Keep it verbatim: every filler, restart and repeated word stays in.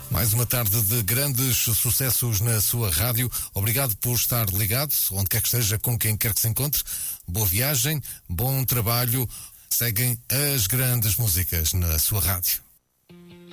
Mais uma tarde de grandes sucessos na sua rádio. Obrigado por estar ligado, onde quer que esteja, com quem quer que se encontre. Boa viagem, bom trabalho. Seguem as grandes músicas na sua rádio.